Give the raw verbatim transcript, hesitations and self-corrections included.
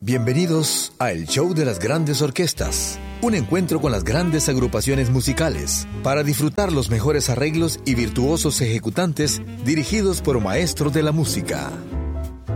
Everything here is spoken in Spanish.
Bienvenidos a El Show de las Grandes Orquestas, un encuentro con las grandes agrupaciones musicales para disfrutar los mejores arreglos y virtuosos ejecutantes dirigidos por maestros de la música.